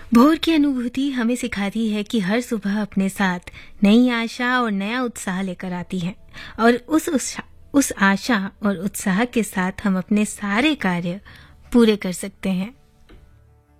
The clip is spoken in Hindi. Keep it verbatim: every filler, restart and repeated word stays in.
भोर की अनुभूति हमें सिखाती है कि हर सुबह अपने साथ नई आशा और नया उत्साह लेकर आती है और उस उस, उस आशा और उत्साह के साथ हम अपने सारे कार्य पूरे कर सकते हैं।